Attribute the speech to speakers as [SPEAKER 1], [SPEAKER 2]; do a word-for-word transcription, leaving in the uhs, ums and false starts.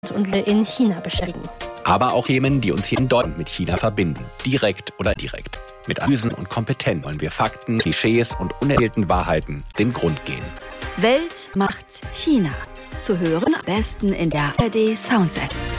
[SPEAKER 1] und in China beschäftigen.
[SPEAKER 2] Aber auch Themen, die uns hier in Deutschland mit China verbinden, direkt oder indirekt. Mit Analysen und Kompetenz wollen wir Fakten, Klischees und unerzählten Wahrheiten den Grund gehen.
[SPEAKER 3] Welt macht China. Zu hören am besten in der A R D Sounds App.